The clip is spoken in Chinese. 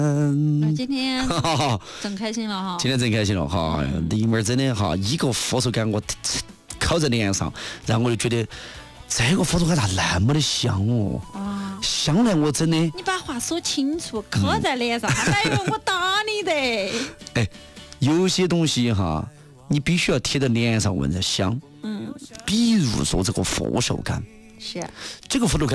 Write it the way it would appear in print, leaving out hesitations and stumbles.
今天真开心了哈！ 今天真开心了哈！里面真的哈，一个佛手柑我烤在脸上，然后我就觉得这个佛手柑咋那么的香哦！香来我真的。 你把话说清楚，烤在脸上，还以为我打你的。 哎，有些东西哈，你必须要贴在脸上闻着香。比如说这个佛手柑， 是这个佛手柑。